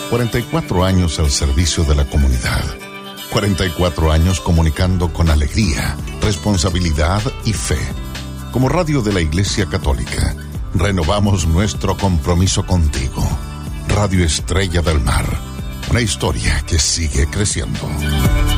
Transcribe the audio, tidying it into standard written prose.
44 años al servicio de la comunidad. 44 años comunicando con alegría, responsabilidad y fe. Como radio de la Iglesia Católica, renovamos nuestro compromiso contigo. Radio Estrella del Mar, una historia que sigue creciendo.